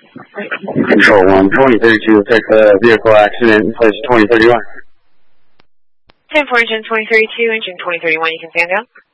Control 1, 2032, fix a vehicle accident in place 2031. 10 for engine 2032, engine 2031, you can stand down.